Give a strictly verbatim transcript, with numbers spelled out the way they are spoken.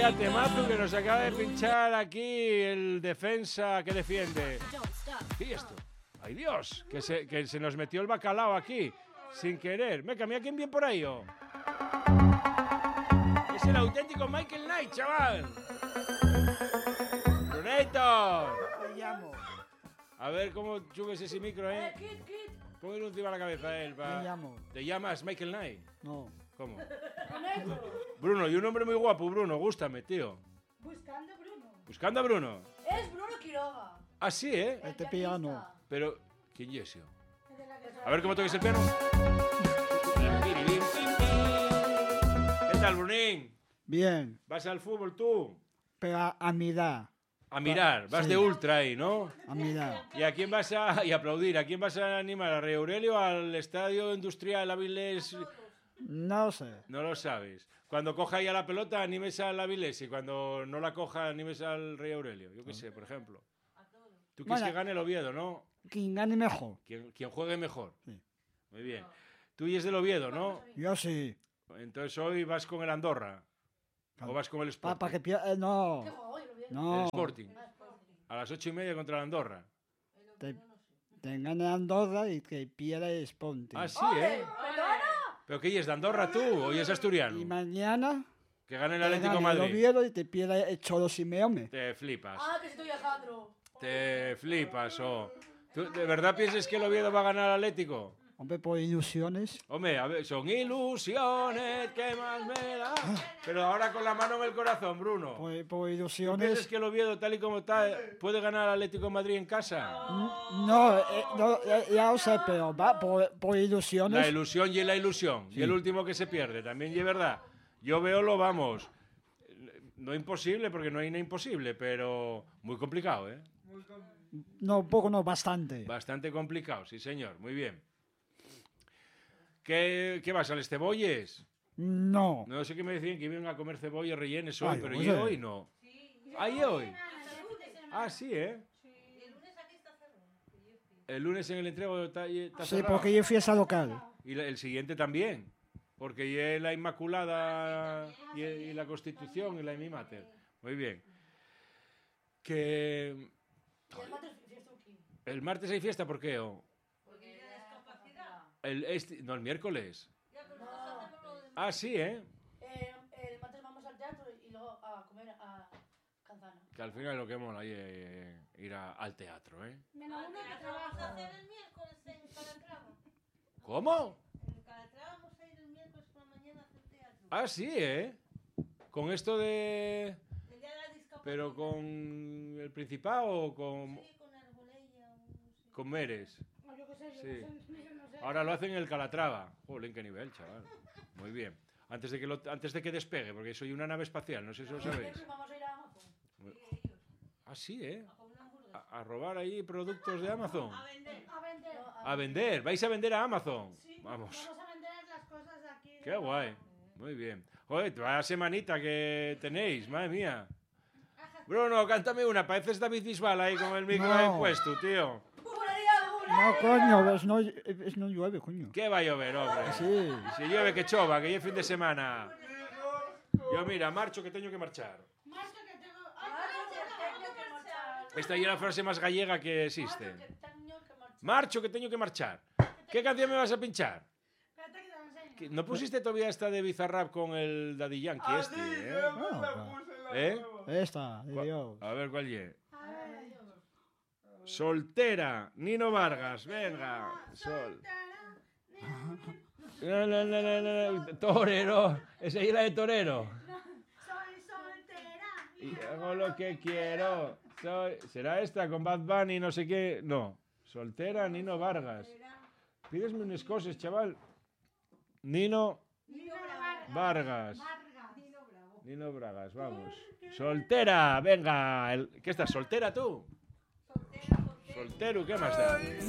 Vaya temazo que nos acaba de pinchar aquí el defensa que defiende. ¿Y esto? ¡Ay, Dios! Que se, que se nos metió el bacalao aquí, sin querer. Venga, mira quién viene por ahí, oh. Es el auténtico Michael Knight, chaval. ¡Brunator! Me llamo. A ver cómo subes ese micro, ¿eh? Póngale encima la cabeza a él. Me Pa... llamo. ¿Te llamas Michael Knight? No. ¿Cómo? Bruno, y un nombre muy guapo, Bruno. Gústame, tío. Buscando Bruno. Buscando a Bruno. Es Bruno Quiroga. Ah, sí, ¿eh? Este piano. Pero, ¿quién es eso? A ver cómo toques el piano. ¿Qué tal, Brunín? Bien. ¿Vas al fútbol tú? Pero a, a mirar. A mirar, vas Sí. de ultra ahí, ¿no? A mirar. ¿Y a quién vas a y aplaudir? ¿A quién vas a animar? ¿A Rey Aurelio o al Estadio Industrial Avilés? No sé. No lo sabes. Cuando coja ya la pelota, animes al Avilés, y cuando no la coja, animes al Rey Aurelio. Yo qué sé, por ejemplo. Tú quieres Bueno. que gane el Oviedo, ¿no? Quien gane mejor. Quien, quien juegue mejor. Sí. Muy bien. Tú y es del Oviedo, ¿no? Yo sí. Entonces hoy vas con el Andorra. ¿O vas con el Sporting? Para que pierda. No. ¿Qué juego hoy? Lo vi. El No. Sporting. A las ocho y media contra el Andorra. Te, te gane Andorra y que pierda el Sporting. Ah, sí, ¿eh? ¿Pero qué es de Andorra tú o es asturiano? Y mañana Que gane el te Atlético gane el Madrid. Oviedo y te pierda el Cholo Simeone. Te flipas. Ah, que estoy Alejandro. Te flipas, oh. ¿Tú de verdad piensas que el Oviedo va a ganar al Atlético? Hombre, por ilusiones. Hombre, a ver, son ilusiones, ¿qué más me da? Pero ahora con la mano en el corazón, Bruno. Por, por ¿Tú piensas ilusiones. que el Oviedo, tal y como está, puede ganar al Atlético de Madrid en casa? No, eh, no ya, ya lo sé, pero va por, por ilusiones. La ilusión y la ilusión. Y el último que se pierde, también y es verdad. Yo veo lo vamos. No imposible, porque no hay nada imposible, pero muy complicado, ¿eh? No, poco, no, bastante. Bastante complicado, sí, señor. Muy bien. ¿Qué, qué vas, al Estebolles? No. No sé qué me decían que iban a comer cebollas rellenes hoy, Ay, pero oye. yo hoy no. Ah, ¿y hoy? Ah, sí, ¿eh? El lunes en el entrego está, está Sí, cerrado. porque yo fiesta local. Y la- el siguiente también. Porque ya es la Inmaculada y, y la Constitución y la Mi Mater. Muy bien. Que... Y el martes fiesta aquí. ¿El martes hay fiesta? ¿Por qué? o? El, este, no, el miércoles. Ah, sí, ¿eh? Eh, el martes vamos al teatro y luego a comer a Canzana. Que al final lo que mola ahí es ir a- al teatro, ¿eh? Menos uno que trabaja. hacer el miércoles en Calatrava. ¿Cómo? En Calatrava vamos a ir el miércoles por la mañana a hacer teatro. Ah, sí, ¿eh? Con esto de... El día de la discapacidad. ¿Pero con el Principado o con, Sí, con Arbolella. o no sé. con Meres? No, yo qué sé, yo Sí. no sé, yo no sé. Ahora lo hacen en el Calatrava. Jolín, qué nivel, chaval. Muy bien. Antes de que, lo- antes de que despegue, porque soy una nave espacial, no sé si lo sabéis. Vamos a ir a Amazon. Ah, sí, ¿eh? A comer hamburguesas. A, a robar ahí productos de Amazon. A vender. A vender. A vender. ¿Vais a vender a Amazon? Sí, Vamos. Vamos a vender las cosas de aquí. Qué guay. Muy bien. Joder, vaya semanita que tenéis, madre mía. Bruno, cántame una. Pareces David Bisbal ahí con el micro No. ahí puesto, tío. No, coño, es no, es no llueve, coño. ¿Qué va a llover, hombre? Sí. Si llueve, que chova, que ya es fin de semana. Yo, mira, marcho que tengo que marchar. Más que tengo. Ay, tengo que marchar. Esta es la frase más gallega que existe. Que tengo que marchar. Marcho que tengo que marchar. ¿Qué canción me vas a pinchar? Espérate que te lo enseño. ¿Qué- ¿No pusiste todavía esta de Bizarrap con el Daddy Yankee este, eh? Ah, ¿Eh? esta, de Dios. A ver, ¿cuál es? A ver. Soltera, Nino Vargas, venga. Sol. No, no, no, no, no, no. Torero, esa es la de Torero. Soy soltera. Y hago lo que quiero. Soy... ¿Será esta con Bad Bunny, no sé qué? No. Soltera, Nino Vargas. Pídesme unas cosas, chaval. Nino Vargas. Nino Vargas, vamos. Soltera, venga. El... ¿Qué estás, soltera tú? Soltero, ¿qué más da?